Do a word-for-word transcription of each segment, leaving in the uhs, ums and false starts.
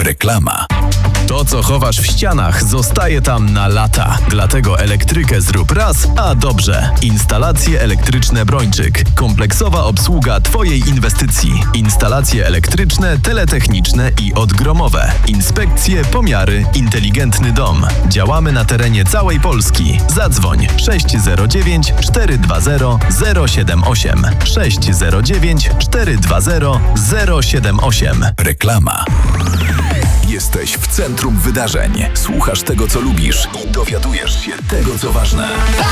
Reklama. To, co chowasz w ścianach, zostaje tam na lata. Dlatego elektrykę zrób raz, a dobrze. Instalacje elektryczne Brończyk. Kompleksowa obsługa Twojej inwestycji. Instalacje elektryczne, teletechniczne i odgromowe. Inspekcje, pomiary, inteligentny dom. Działamy na terenie całej Polski. Zadzwoń sześć zero dziewięć cztery dwa zero zero siedem osiem sześć zero dziewięć cztery dwa zero zero siedem osiem. Reklama. Jesteś w centrum wydarzeń. Słuchasz tego, co lubisz i dowiadujesz się tego, co ważne.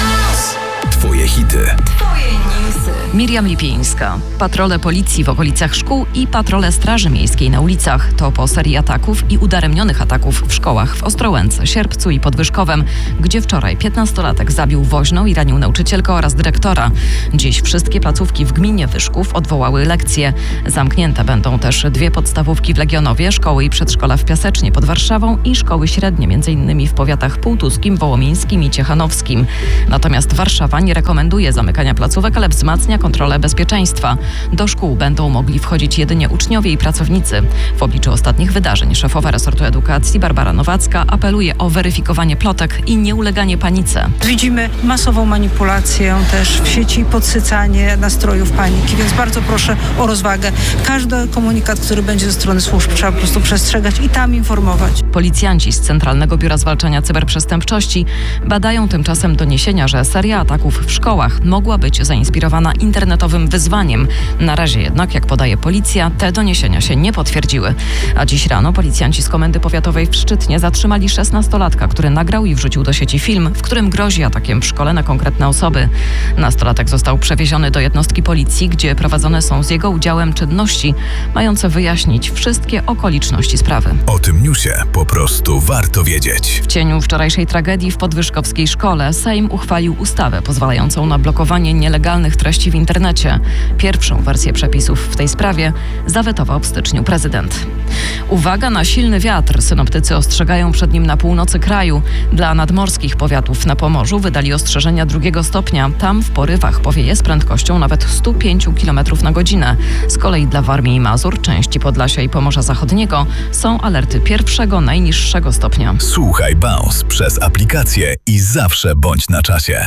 Twoje hity. Twoje newsy. Miriam Lipińska. Patrole policji w okolicach szkół i patrole Straży Miejskiej na ulicach. To po serii ataków i udaremnionych ataków w szkołach w Ostrołęce, Sierpcu i Podwyżkowem, gdzie wczoraj piętnastolatek zabił woźną i ranił nauczycielkę oraz dyrektora. Dziś wszystkie placówki w gminie Wyszków odwołały lekcje. Zamknięte będą też dwie podstawówki w Legionowie, szkoły i przedszkola w Piasecznie pod Warszawą i szkoły średnie, m.in. w powiatach półtuskim, wołomińskim i ciechanowskim. Natomiast Warszawa nie rekomenduje zamykania placówek, ale wzmacnia kontrolę bezpieczeństwa. Do szkół będą mogli wchodzić jedynie uczniowie i pracownicy. W obliczu ostatnich wydarzeń szefowa resortu edukacji Barbara Nowacka apeluje o weryfikowanie plotek i nieuleganie panice. Widzimy masową manipulację też w sieci, podsycanie nastrojów paniki, więc bardzo proszę o rozwagę. Każdy komunikat, który będzie ze strony służb, trzeba po prostu przestrzegać i tam informować. Policjanci z Centralnego Biura Zwalczania Cyberprzestępczości badają tymczasem doniesienia, że seria ataków w szkołach mogła być zainspirowana internetowym wyzwaniem. Na razie jednak, jak podaje policja, te doniesienia się nie potwierdziły. A dziś rano policjanci z Komendy Powiatowej w Szczytnie zatrzymali szesnastolatka, który nagrał i wrzucił do sieci film, w którym grozi atakiem w szkole na konkretne osoby. Nastolatek został przewieziony do jednostki policji, gdzie prowadzone są z jego udziałem czynności mające wyjaśnić wszystkie okoliczności sprawy. O tym newsie po prostu warto wiedzieć. W cieniu wczorajszej tragedii w podwyżkowskiej szkole Sejm uchwalił ustawę pozwalającą na blokowanie nielegalnych treści w internecie. Pierwszą wersję przepisów w tej sprawie zawetował w styczniu prezydent. Uwaga na silny wiatr. Synoptycy ostrzegają przed nim na północy kraju. Dla nadmorskich powiatów na Pomorzu wydali ostrzeżenia drugiego stopnia. Tam w porywach powieje z prędkością nawet sto pięć kilometrów na godzinę. Z kolei dla Warmii i Mazur, części Podlasia i Pomorza Zachodniego są alerty pierwszego, najniższego stopnia. Słuchaj Bounce przez aplikację i zawsze bądź na czasie.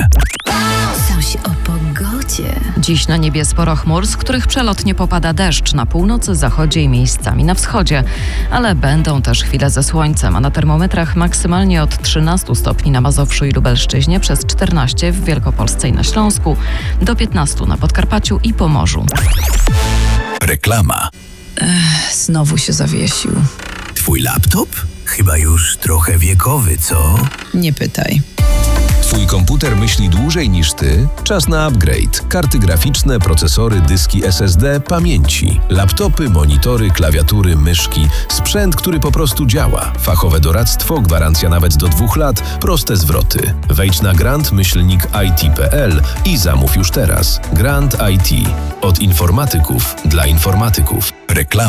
Coś o pogodzie. Dziś na niebie sporo chmur, z których przelotnie popada deszcz na północy, zachodzie i miejscami na wschodzie. Ale będą też chwile ze słońcem, a na termometrach maksymalnie od trzynastu stopni na Mazowszu i Lubelszczyźnie, przez czternaście w Wielkopolsce i na Śląsku, do piętnastu na Podkarpaciu i Pomorzu. Reklama. Ech, znowu się zawiesił. Twój laptop? Chyba już trochę wiekowy, co? Nie pytaj. Twój komputer myśli dłużej niż ty? Czas na upgrade. Karty graficzne, procesory, dyski S S D, pamięci. Laptopy, monitory, klawiatury, myszki. Sprzęt, który po prostu działa. Fachowe doradztwo, gwarancja nawet do dwóch lat, proste zwroty. Wejdź na grant myślnik i t kropka p l i zamów już teraz. Grant I T. Od informatyków dla informatyków. Reklama.